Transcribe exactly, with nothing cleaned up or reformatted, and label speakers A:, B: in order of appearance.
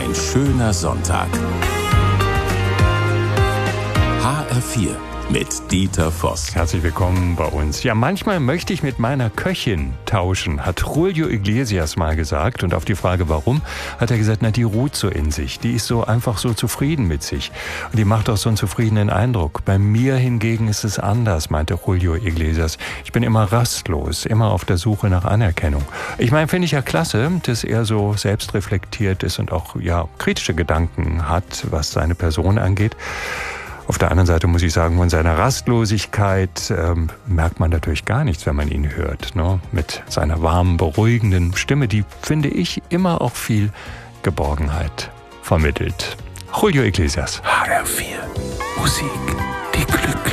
A: Ein schöner Sonntag. H R vier mit Dieter Voss.
B: Herzlich willkommen bei uns. Ja, manchmal möchte ich mit meiner Köchin tauschen, hat Julio Iglesias mal gesagt. Und auf die Frage, warum, hat er gesagt, na, die ruht so in sich. Die ist so einfach so zufrieden mit sich. Und die macht auch so einen zufriedenen Eindruck. Bei mir hingegen ist es anders, meinte Julio Iglesias. Ich bin immer rastlos, immer auf der Suche nach Anerkennung. Ich meine, finde ich ja klasse, dass er so selbstreflektiert ist und auch, ja, kritische Gedanken hat, was seine Person angeht. Auf der anderen Seite muss ich sagen, von seiner Rastlosigkeit ähm, merkt man natürlich gar nichts, wenn man ihn hört. Ne? Mit seiner warmen, beruhigenden Stimme, die, finde ich, immer auch viel Geborgenheit vermittelt. Julio Iglesias.
A: H R vier. Musik, die glücklich